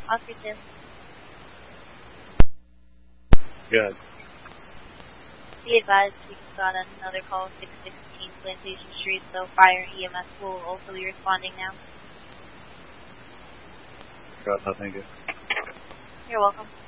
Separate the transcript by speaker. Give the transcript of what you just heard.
Speaker 1: Oscar 2.
Speaker 2: Good.
Speaker 1: Be advised, we just got another call, 616 Plantation Street, so fire and EMS will also be responding now.
Speaker 2: Thank you.
Speaker 1: You're welcome.